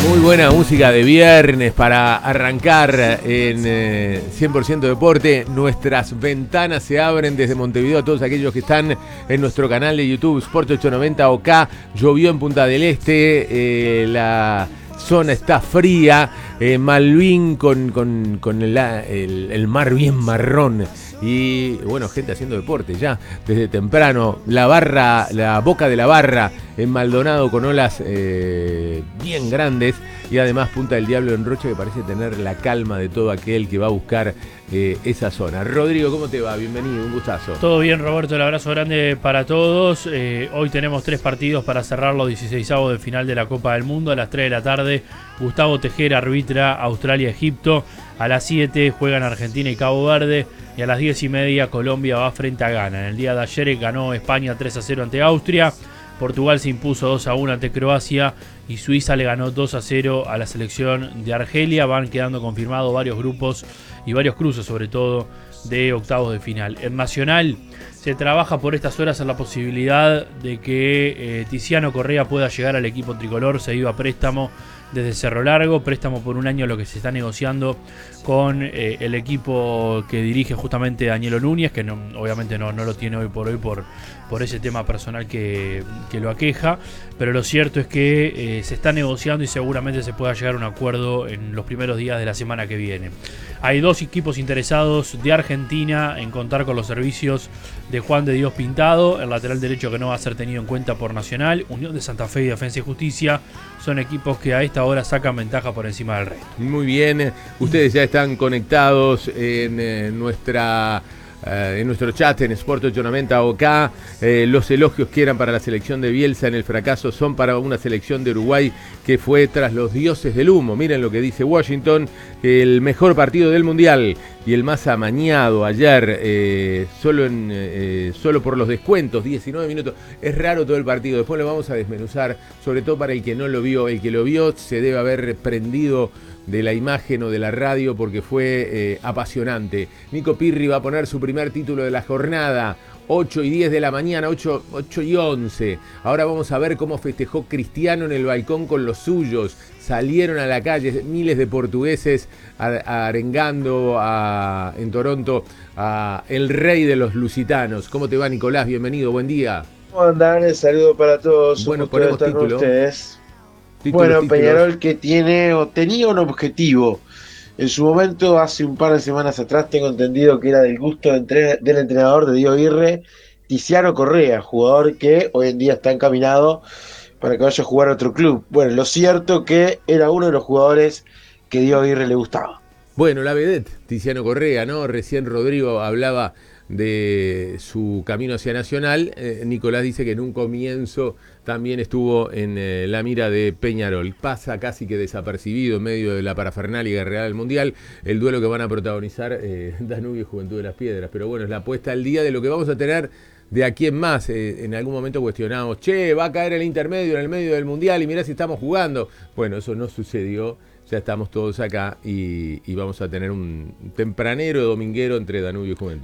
Muy buena música de viernes para arrancar en 100% Deporte. Nuestras ventanas se abren desde Montevideo a todos aquellos que están en nuestro canal de YouTube Sport 890 OK. Llovió en Punta del Este, la zona está fría, Malvin con el mar bien marrón. Y bueno, gente haciendo deporte ya desde temprano. La boca de la barra en Maldonado con olas bien grandes. Y además Punta del Diablo en Rocha, que parece tener la calma de todo aquel que va a buscar esa zona. Rodrigo, ¿cómo te va? Bienvenido, un gustazo. Todo bien, Roberto, el abrazo grande para todos. Hoy tenemos 3 partidos para cerrar los 16avos de final de la Copa del Mundo. A las 3 de la tarde, Gustavo Tejera arbitra Australia-Egipto. A las 7 juegan Argentina y Cabo Verde. Y a las 10:30 Colombia va frente a Ghana. En el día de ayer ganó España 3-0 ante Austria. Portugal se impuso 2-1 ante Croacia y Suiza le ganó 2-0 a la selección de Argelia. Van quedando confirmados varios grupos y varios cruces, sobre todo de octavos de final. En Nacional se trabaja por estas horas en la posibilidad de que Tiziano Correa pueda llegar al equipo tricolor. Se iba a préstamo desde Cerro Largo, préstamo por un año, lo que se está negociando con el equipo que dirige justamente Danielo Núñez, que obviamente no lo tiene hoy por ese tema personal que lo aqueja, pero lo cierto es que se está negociando y seguramente se pueda llegar a un acuerdo en los primeros días de la semana que viene. Hay 2 equipos interesados de Argentina en contar con los servicios de Juan de Dios Pintado, el lateral derecho que no va a ser tenido en cuenta por Nacional. Unión de Santa Fe y Defensa y Justicia son equipos que a esta hora sacan ventaja por encima del resto. Muy bien, ustedes ya están conectados en nuestro chat en Sport 890 OK. Los elogios que eran para la selección de Bielsa en el fracaso son para una selección de Uruguay que fue tras los dioses del humo. Miren lo que dice Washington: el mejor partido del Mundial y el más amañado ayer, solo por los descuentos, 19 minutos. Es raro todo el partido, después lo vamos a desmenuzar, sobre todo para el que no lo vio. El que lo vio se debe haber prendido de la imagen o de la radio porque fue apasionante. Nico Pirri va a poner su primer título de la jornada, 8:10 de la mañana, 8:11. Ahora vamos a ver cómo festejó Cristiano en el balcón con los suyos. Salieron a la calle miles de portugueses arengando en Toronto a el rey de los lusitanos. ¿Cómo te va, Nicolás? Bienvenido, buen día. ¿Cómo andan? El saludo para todos. Bueno, ponemos estar título. Con ustedes. Títulos. Peñarol, que tenía un objetivo. En su momento, hace un par de semanas atrás, tengo entendido que era del gusto del entrenador de Diego Aguirre, Tiziano Correa, jugador que hoy en día está encaminado para que vaya a jugar a otro club. Bueno, lo cierto que era uno de los jugadores que Diego Aguirre le gustaba. Bueno, la vedette, Tiziano Correa, ¿no? Recién Rodrigo hablaba de su camino hacia Nacional. Nicolás dice que en un comienzo también estuvo en la mira de Peñarol. Pasa casi que desapercibido en medio de la parafernalia real del Mundial el duelo que van a protagonizar Danubio y Juventud de las Piedras. Pero bueno, es la puesta al día de lo que vamos a tener de aquí en más. En algún momento cuestionamos, va a caer el intermedio en el medio del Mundial y mirá si estamos jugando. Bueno, eso no sucedió. Ya estamos todos acá y vamos a tener un tempranero dominguero entre Danubio y Juventud.